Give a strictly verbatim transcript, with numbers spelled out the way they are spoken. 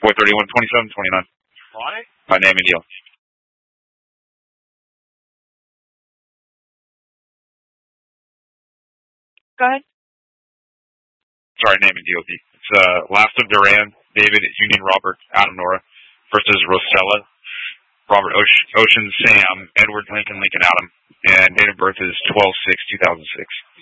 four thirty-one, twenty-seven, twenty-nine. Why? By name and deal. Go ahead. Sorry, name and deal. It's uh, last of Duran, David, Union, Robert, Adam, Nora. First is Rosella, Robert, Ocean, Ocean, Sam, Edward, Lincoln, Lincoln, Adam. And date of birth is twelve six two thousand six.